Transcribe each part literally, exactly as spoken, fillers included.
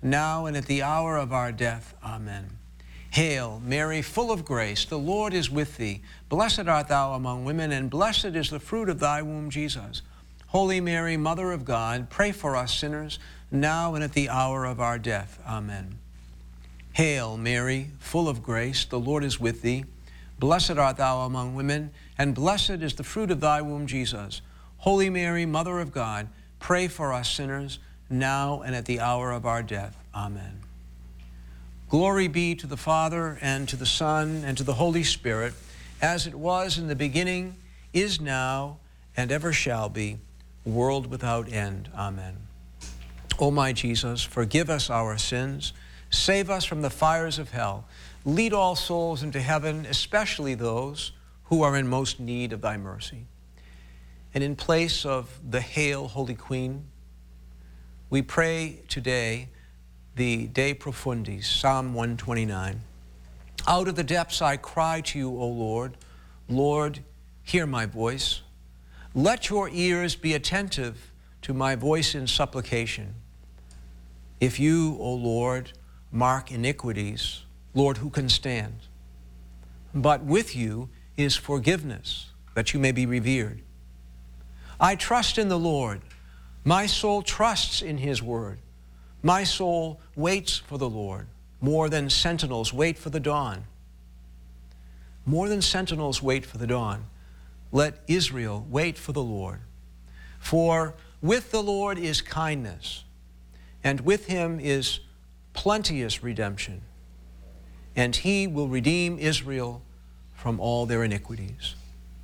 now and at the hour of our death. Amen. Hail, Mary, full of grace, the Lord is with thee. Blessed art thou among women, and blessed is the fruit of thy womb, Jesus. Holy Mary, Mother of God, pray for us sinners, now and at the hour of our death. Amen. Hail, Mary, full of grace, the Lord is with thee. Blessed art thou among women, and blessed is the fruit of thy womb, Jesus. Holy Mary, Mother of God, pray for us sinners, now and at the hour of our death. Amen. Glory be to the Father, and to the Son, and to the Holy Spirit, as it was in the beginning, is now, and ever shall be, world without end. Amen. O my Jesus, forgive us our sins, save us from the fires of hell, lead all souls into heaven, especially those who are in most need of thy mercy. And in place of the Hail, Holy Queen, we pray today the De Profundis, Psalm one twenty-nine. Out of the depths I cry to you, O Lord. Lord, hear my voice. Let your ears be attentive to my voice in supplication. If you, O Lord, mark iniquities, Lord, who can stand? But with you is forgiveness, that you may be revered. I trust in the Lord. My soul trusts in his word. My soul waits for the Lord, more than sentinels wait for the dawn. More than sentinels wait for the dawn. Let Israel wait for the Lord. For with the Lord is kindness, and with him is plenteous redemption, and he will redeem Israel from all their iniquities.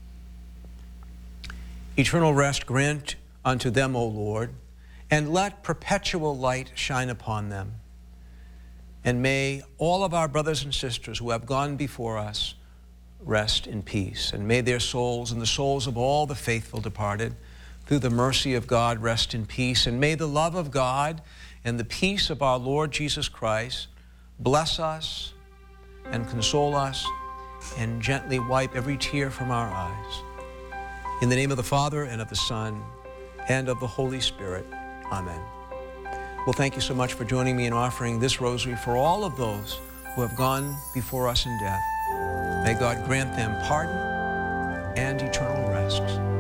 Eternal rest grant unto them, O Lord, and let perpetual light shine upon them. And may all of our brothers and sisters who have gone before us rest in peace, and may their souls and the souls of all the faithful departed through the mercy of God rest in peace, and may the love of God and the peace of our Lord Jesus Christ bless us and console us and gently wipe every tear from our eyes. In the name of the Father, and of the Son, and of the Holy Spirit. Amen. Well, thank you so much for joining me in offering this rosary for all of those who have gone before us in death. May God grant them pardon and eternal rest.